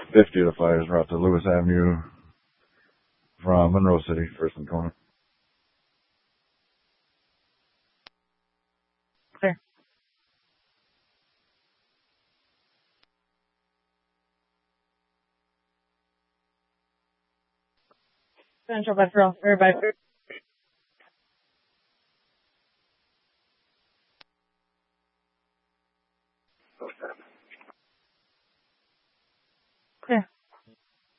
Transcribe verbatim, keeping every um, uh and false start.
fifty, the fire's route to Lewis Avenue from Monroe City, First and Kona. Clear. Central by Frill, or by